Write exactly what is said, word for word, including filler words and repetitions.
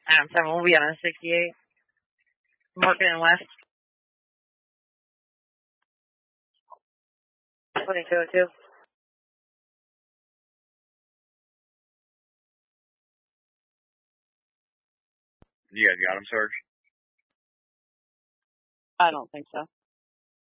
Adam seven, we'll be on sixty-eight. Marking and west. twenty-two oh two. You guys got him, Sarge? I don't think so.